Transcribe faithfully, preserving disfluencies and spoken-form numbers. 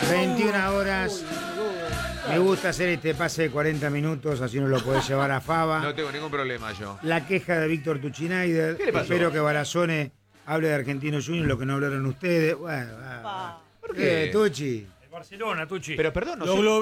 veintiuna horas. Me gusta hacer este pase de cuarenta minutos, así no lo podés llevar a Fava. No tengo ningún problema yo. La queja de Víctor Tuchinaider. ¿Qué le pasó? Espero que Barazone hable de Argentino Juniors, lo que no hablaron ustedes. Bueno, Pa. ¿Por ¿qué, qué? Tucci? Barcelona, Tucci. Pero perdón, no Los sé.